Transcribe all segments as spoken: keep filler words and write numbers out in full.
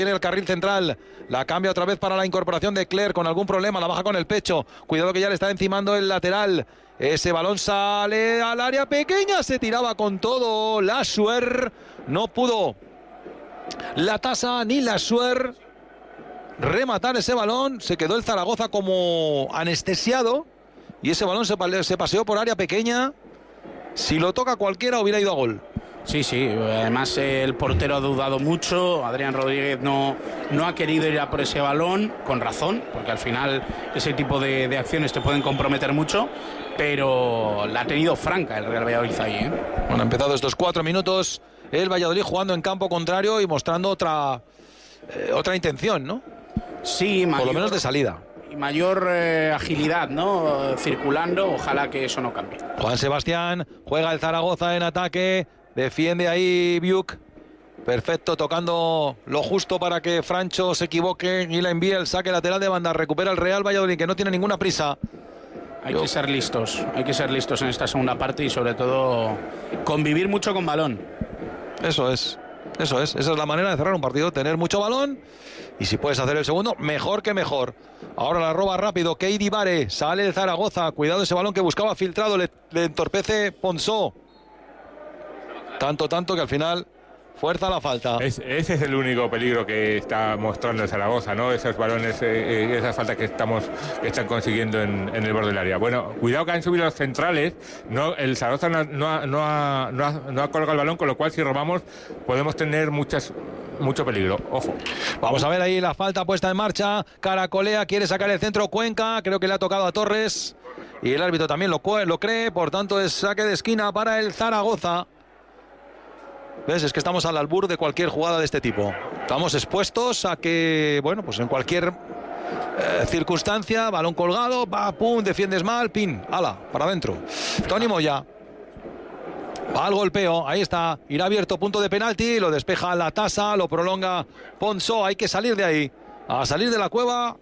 Tiene el carril central, la cambia otra vez para la incorporación de Clerc con algún problema, la baja con el pecho, cuidado que ya le está encimando el lateral, ese balón sale al área pequeña, se tiraba con todo, Lassuer, no pudo la Tasa ni Lassuer rematar ese balón, se quedó el Zaragoza como anestesiado y ese balón se, se paseó por área pequeña, si lo toca cualquiera hubiera ido a gol. Sí, sí, además el portero ha dudado mucho, Adrián Rodríguez no, no ha querido ir a por ese balón, con razón, porque al final ese tipo de, de acciones te pueden comprometer mucho, pero la ha tenido franca el Real Valladolid ahí, ¿eh? Bueno, ha empezado estos cuatro minutos el Valladolid jugando en campo contrario y mostrando otra, eh, otra intención, ¿no? Sí, mayor, por lo menos de salida. Y mayor eh, agilidad, ¿no? Circulando, ojalá que eso no cambie. Juan Sebastián, juega el Zaragoza en ataque. Defiende ahí Biuk. Perfecto, tocando lo justo para que Francho se equivoque y la envíe el saque lateral de banda. Recupera el Real Valladolid, que no tiene ninguna prisa. Hay Yo. que ser listos, hay que ser listos en esta segunda parte y sobre todo convivir mucho con balón. Eso es, eso es. Esa es la manera de cerrar un partido, tener mucho balón. Y si puedes hacer el segundo, mejor que mejor. Ahora la roba rápido, Keidi Bare. Sale el Zaragoza. Cuidado ese balón que buscaba filtrado. Le, le entorpece Ponsó. Tanto, tanto que al final fuerza la falta. Es, ese es el único peligro que está mostrando el Zaragoza, ¿no? Esos balones, eh, esas faltas que estamos que están consiguiendo en, en el borde del área. Bueno, cuidado que han subido los centrales. No, el Zaragoza no, no, ha, no, ha, no, ha, no ha colgado el balón, con lo cual si robamos podemos tener muchas mucho peligro. Ojo. Vamos a ver ahí la falta puesta en marcha. Caracolea, quiere sacar el centro. Cuenca, creo que le ha tocado a Torres. Y el árbitro también lo, lo cree. Por tanto, es saque de esquina para el Zaragoza. ¿Ves? Es que estamos al albur de cualquier jugada de este tipo. Estamos expuestos a que, bueno, pues en cualquier eh, circunstancia, balón colgado, va, pum, defiendes mal, pin, ala, para adentro. Tony Moya. Va al golpeo, ahí está, irá abierto, punto de penalti, lo despeja la Tasa, lo prolonga Ponsó, hay que salir de ahí, a salir de la cueva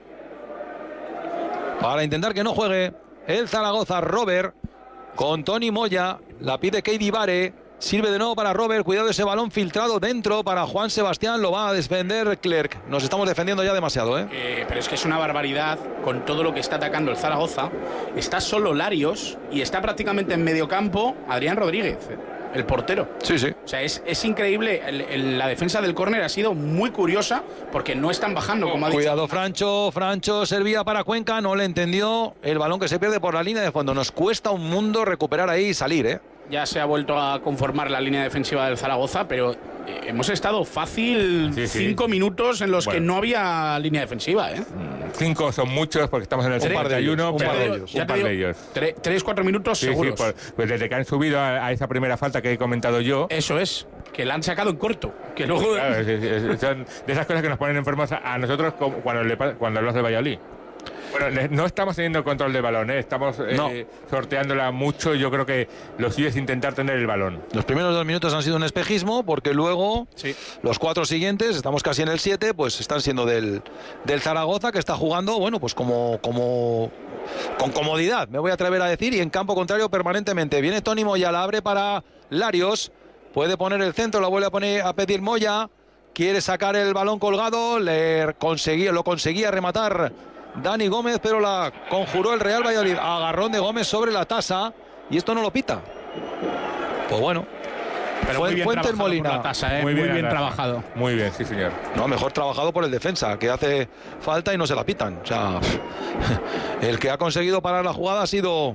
para intentar que no juegue el Zaragoza. Robert con Tony Moya, la pide Keidi Bare. Sirve de nuevo para Robert, cuidado ese balón filtrado dentro para Juan Sebastián, lo va a defender Clerc. Nos estamos defendiendo ya demasiado, ¿eh? ¿eh? Pero es que es una barbaridad con todo lo que está atacando el Zaragoza. Está solo Larios y está prácticamente en medio campo Adrián Rodríguez, el portero. Sí, sí. O sea, es, es increíble. El, el, la defensa del córner ha sido muy curiosa porque no están bajando, como ha dicho. Cuidado, Francho, Francho servía para Cuenca, no le entendió. El balón que se pierde por la línea de fondo. Nos cuesta un mundo recuperar ahí y salir, ¿eh? Ya se ha vuelto a conformar la línea defensiva del Zaragoza, pero eh, hemos estado fácil sí, sí. cinco minutos en los bueno. que no había línea defensiva, ¿eh? Cinco son muchos porque estamos en el cincuenta y uno, un par de ellos. Un par de ellos. Tres, tres, cuatro minutos sí, seguros. Sí, por, pues desde que han subido a, a esa primera falta que he comentado yo. Eso es, que la han sacado en corto. Que luego... Claro, es, es, son de esas cosas que nos ponen enfermos a, a nosotros cuando, le, cuando hablas de Valladolid. Bueno, no estamos teniendo control del balón, ¿eh? Estamos eh, no. sorteándola mucho. Yo creo que lo suyo es intentar tener el balón. Los primeros dos minutos han sido un espejismo, porque luego sí. los cuatro siguientes, estamos casi en el siete, pues están siendo del, del Zaragoza, que está jugando, bueno, pues como, como con comodidad, me voy a atrever a decir, y en campo contrario permanentemente. Viene Tony Moya, la abre para Larios, puede poner el centro, la vuelve a poner a pedir Moya, quiere sacar el balón colgado, le conseguía, lo conseguía rematar Dani Gómez, pero la conjuró el Real Valladolid. Agarrón de Gómez sobre la Tasa y esto no lo pita. Pues bueno, pero muy bien Fuentes Molina. La tasa, ¿eh? Muy bien, muy bien trabajado. Muy bien, sí señor. No, mejor trabajado por el defensa, que hace falta y no se la pitan. O sea, el que ha conseguido parar la jugada ha sido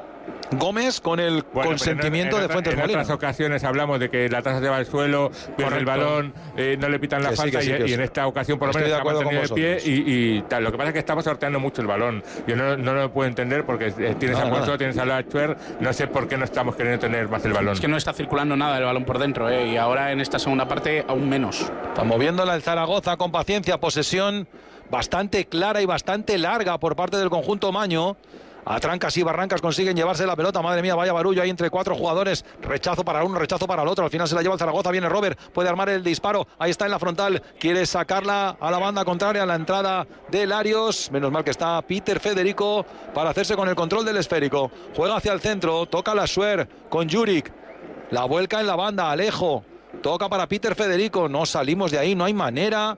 Gómez, con el bueno, consentimiento en, en, en de Fuentes en Molina. En otras ocasiones hablamos de que la Tasa se va al suelo, pierde el balón, eh, no le pitan la que falta sí, sí, y, sí, y en esta ocasión por lo menos está mantenido de pie y, y tal. Lo que pasa es que estamos sorteando mucho el balón. Yo no, no lo puedo entender porque tienes nada, a Ponzo, tienes a Lassuer, no sé por qué no estamos queriendo tener más el balón. Es que no está circulando nada el balón por dentro, ¿eh? Y ahora en esta segunda parte aún menos. Está moviéndola el Zaragoza con paciencia, posesión bastante clara y bastante larga por parte del conjunto maño. A trancas y barrancas consiguen llevarse la pelota. Madre mía, vaya barullo ahí entre cuatro jugadores. Rechazo para uno, rechazo para el otro. Al final se la lleva el Zaragoza. Viene Robert, puede armar el disparo. Ahí está en la frontal. Quiere sacarla a la banda contraria, a la entrada de Larios. Menos mal que está Peter Federico para hacerse con el control del esférico. Juega hacia el centro, toca Lassuer con Juric. La vuelca en la banda, Alejo. Toca para Peter Federico. No salimos de ahí, no hay manera.